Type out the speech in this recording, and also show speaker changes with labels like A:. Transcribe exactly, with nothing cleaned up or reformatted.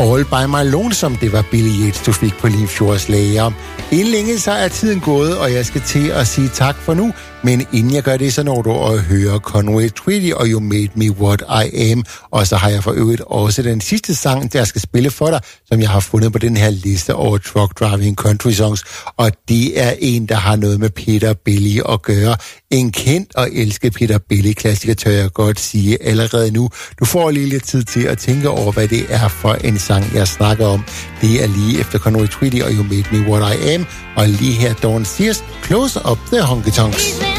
A: All by my lonesome, det var Billy Yates, du fik på Limfjordslager. Inden længe så er tiden gået, og jeg skal til at sige tak for nu. Men inden jeg gør det, så når du at høre Conway Twitty og You Made Me What I Am. Og så har jeg for øvrigt også den sidste sang, der skal spille for dig, som jeg har fundet på den her liste over Truck Driving Country Songs. Og det er en, der har noget med Peter Belli at gøre. En kendt og elsket Peter Belli-klassiker, tør jeg godt sige allerede nu. Du får lige lidt tid til at tænke over, hvad det er for en sang, jeg snakker om. Det er lige efter Conway Twitty og You Made Me What I Am. Og lige her Dawn Sears, Close Up the Honky Tonks.